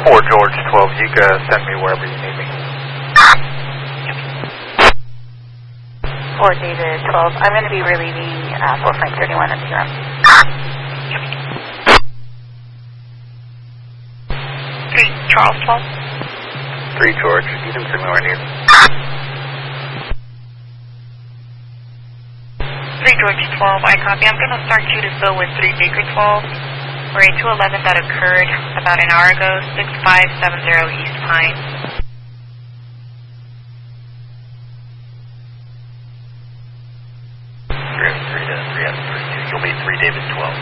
4 George 12, you can send me wherever you need me. 4 David 12, I'm going to be relieving 4 Frank 31 at the 3 Charles 12. 3 George, you can send me where I need. 3 George 12, I copy. I'm going to start you to fill with 3 Baker 12. We're a 211 that occurred about an hour ago, 6570 East Pine. You'll meet 3 David 12.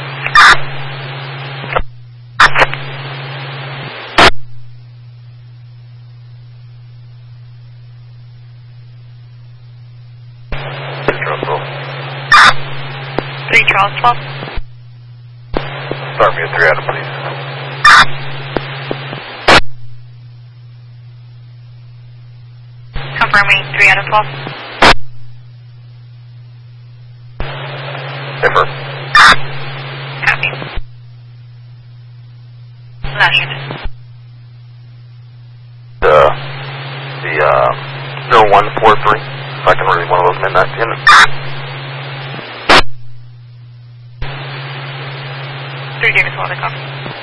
Russell. 3 Charles 12. Start me at 3 Adam, please. Confirming 3 out of 12. Ever. Copy. Last unit. The 0143. If I can read one of those midnight units. 3 David 12, I copy.